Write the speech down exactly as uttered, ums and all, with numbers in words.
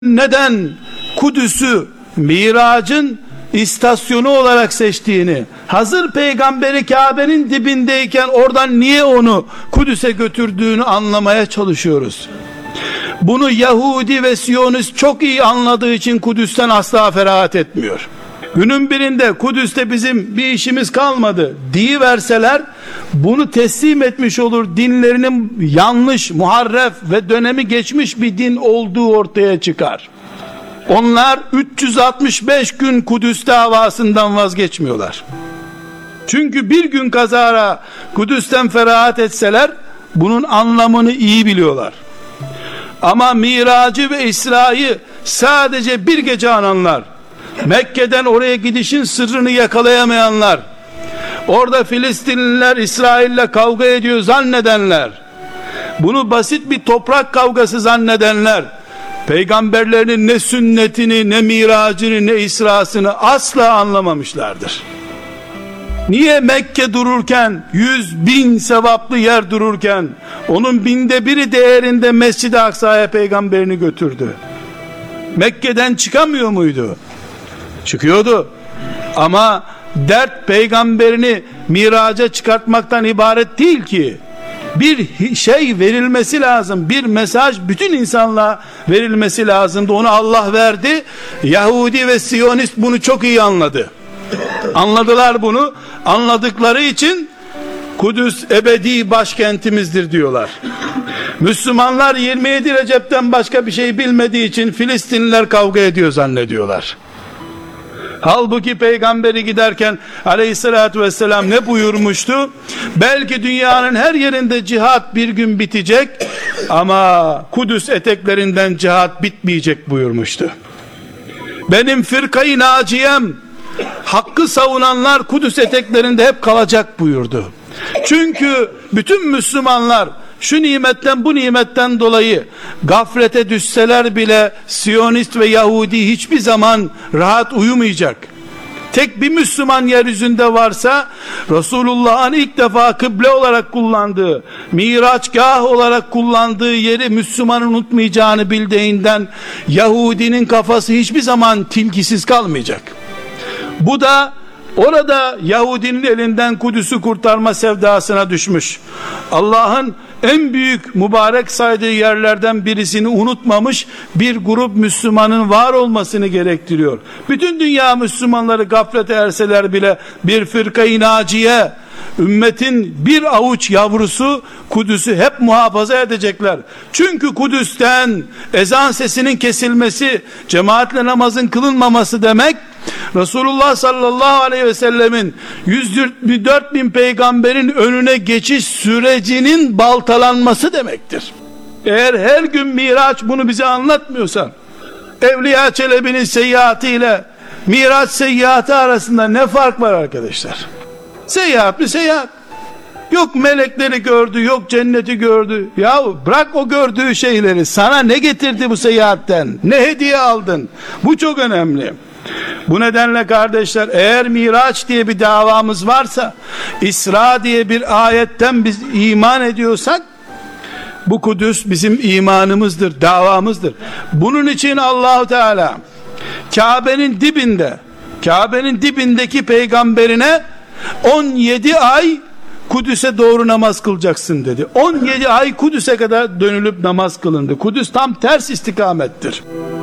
neden Kudüs'ü Mirac'ın istasyonu olarak seçtiğini, hazır peygamberi Kabe'nin dibindeyken oradan niye onu Kudüs'e götürdüğünü anlamaya çalışıyoruz. Bunu Yahudi ve Siyonist çok iyi anladığı için Kudüs'ten asla feragat etmiyor. Günün birinde Kudüs'te bizim bir işimiz kalmadı deyiverseler, bunu teslim etmiş olur, dinlerinin yanlış, muharref ve dönemi geçmiş bir din olduğu ortaya çıkar. Onlar üç yüz altmış beş gün Kudüs davasından vazgeçmiyorlar. Çünkü bir gün kazara Kudüs'ten feragat etseler bunun anlamını iyi biliyorlar. Ama Miracı ve İsra'yı sadece bir gece ananlar, Mekke'den oraya gidişin sırrını yakalayamayanlar, orada Filistinliler İsrail'le kavga ediyor zannedenler, bunu basit bir toprak kavgası zannedenler, peygamberlerinin ne sünnetini, ne miracını, ne İsra'sını asla anlamamışlardır. Niye Mekke dururken, yüz bin sevaplı yer dururken, onun binde biri değerinde Mescid-i Aksa'ya peygamberini götürdü? Mekke'den çıkamıyor muydu? Çıkıyordu. Ama dert peygamberini miraca çıkartmaktan ibaret değil ki. Bir şey verilmesi lazım, bir mesaj bütün insanlığa verilmesi lazımdı. Onu Allah verdi. Yahudi ve Siyonist bunu çok iyi anladı. Anladılar bunu. Anladıkları için Kudüs ebedi başkentimizdir diyorlar. Müslümanlar yirmi yedi Recep'ten başka bir şey bilmediği için Filistinliler kavga ediyor zannediyorlar. Halbuki peygamberi giderken aleyhissalatü vesselam ne buyurmuştu? Belki dünyanın her yerinde cihat bir gün bitecek ama Kudüs eteklerinden cihat bitmeyecek buyurmuştu. Benim fırkayı naciyem, hakkı savunanlar Kudüs eteklerinde hep kalacak buyurdu. Çünkü bütün Müslümanlar şu nimetten bu nimetten dolayı gaflete düşseler bile Siyonist ve Yahudi hiçbir zaman rahat uyumayacak. Tek bir Müslüman yeryüzünde varsa Resulullah'ın ilk defa kıble olarak kullandığı, miraçgah olarak kullandığı yeri Müslüman unutmayacağını bildiğinden Yahudinin kafası hiçbir zaman tilkisiz kalmayacak. Bu da orada Yahudinin elinden Kudüs'ü kurtarma sevdasına düşmüş. Allah'ın en büyük mübarek saydığı yerlerden birisini unutmamış bir grup Müslümanın var olmasını gerektiriyor. Bütün dünya Müslümanları gaflete erseler bile bir fırka-i naciye, ümmetin bir avuç yavrusu Kudüs'ü hep muhafaza edecekler. Çünkü Kudüs'ten ezan sesinin kesilmesi, cemaatle namazın kılınmaması demek, Resulullah sallallahu aleyhi ve sellemin yüz dört bin peygamberin önüne geçiş sürecinin baltalanması demektir. Eğer her gün Miraç bunu bize anlatmıyorsa, Evliya Çelebi'nin seyahati ile Miraç seyahati arasında ne fark var arkadaşlar? Seyahat mi seyahat? Yok melekleri gördü, yok cenneti gördü. Ya bırak o gördüğü şeyleri, sana ne getirdi bu seyahatten? Ne hediye aldın? Bu çok önemli. Bu nedenle kardeşler, eğer Miraç diye bir davamız varsa, İsra diye bir ayetten biz iman ediyorsak, bu Kudüs bizim imanımızdır, davamızdır. Bunun için Allahu Teala Kabe'nin dibinde, Kabe'nin dibindeki peygamberine on yedi ay Kudüs'e doğru namaz kılacaksın dedi. on yedi ay Kudüs'e kadar dönülüp namaz kılındı. Kudüs tam ters istikamettir.